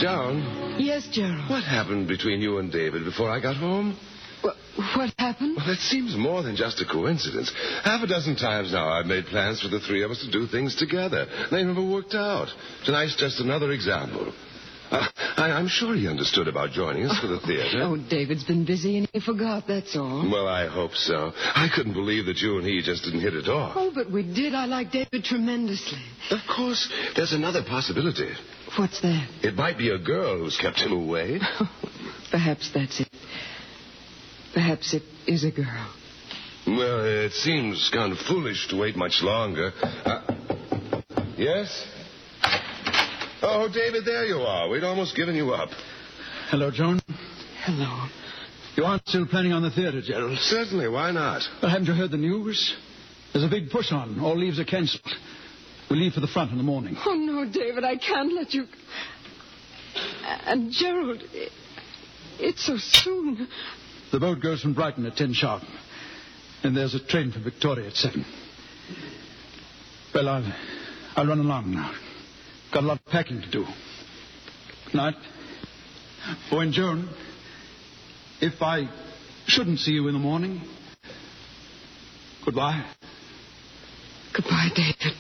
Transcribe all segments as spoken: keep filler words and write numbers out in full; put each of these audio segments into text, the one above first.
Joan? Yes, Gerald? What happened between you and David before I got home? What, what happened? Well, it seems more than just a coincidence. Half a dozen times now I've made plans for the three of us to do things together. They never worked out. Tonight's just another example. Uh, I, I'm sure he understood about joining us for the theater. Oh, David's been busy and he forgot, that's all. Well, I hope so. I couldn't believe that you and he just didn't hit it off. Oh, but we did. I like David tremendously. Of course, there's another possibility. What's that? It might be a girl who's kept him away. Perhaps that's it. Perhaps it is a girl. Well, it seems kind of foolish to wait much longer. Uh, yes? Oh, David, there you are. We'd almost given you up. Hello, Joan. Hello. You aren't still planning on the theater, Gerald? Certainly, why not? Well, haven't you heard the news? There's a big push on. All leaves are cancelled. We leave for the front in the morning. Oh, no, David, I can't let you... And, Gerald, it... it's so soon. The boat goes from Brighton at ten sharp. And there's a train for Victoria at seven. Well, I'll, I'll run along now. Got a lot of packing to do. Good night. Oh, and Joan, if I shouldn't see you in the morning, goodbye. Goodbye, David.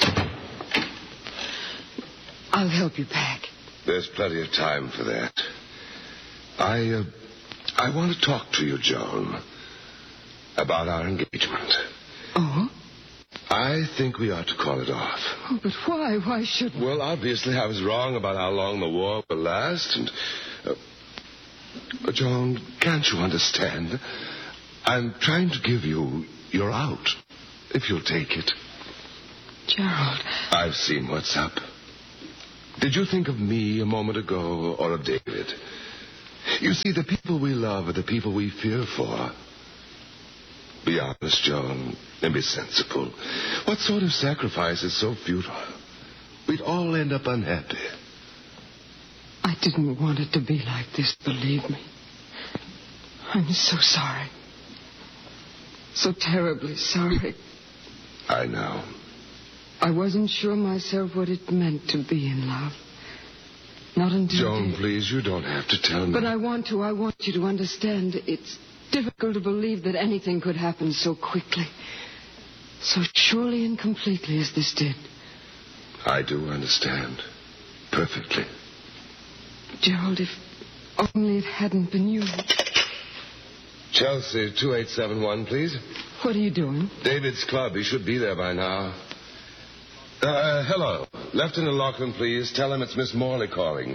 I'll help you pack. There's plenty of time for that. I, uh, I want to talk to you, Joan, about our engagement. Oh? I think we ought to call it off. Oh, but why? Why shouldn't we? Well, obviously I was wrong about how long the war will last, and... Uh, but, Joan, can't you understand? I'm trying to give you your out, if you'll take it. Gerald. I've seen what's up. Did you think of me a moment ago, or of David? You see, the people we love are the people we fear for. Be honest, Joan, and be sensible. What sort of sacrifice is so futile? We'd all end up unhappy. I didn't want it to be like this, believe me. I'm so sorry. So terribly sorry. I know. I wasn't sure myself what it meant to be in love. Not until... Joan, please, you don't have to tell me. But I want to. I want you to understand. It's difficult to believe that anything could happen so quickly. So surely and completely as this did. I do understand. Perfectly. Gerald, if only it hadn't been you. Chelsea, two eight seven one, please. What are you doing? David's club. He should be there by now. Uh, hello. Lieutenant Lachlan, please. Tell him it's Miss Morley calling.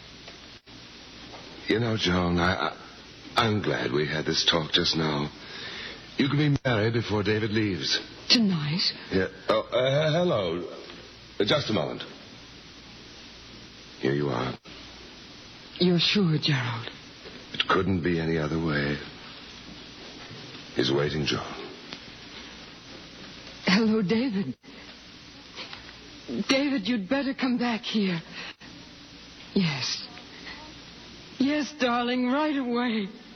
You know, Joan, I, I, I'm glad we had this talk just now. You can be married before David leaves. Tonight? Yeah. Oh, uh, hello. Uh, just a moment. Here you are. You're sure, Gerald? It couldn't be any other way. He's waiting, Joan. Hello, David. David, you'd better come back here. Yes. Yes, darling, right away.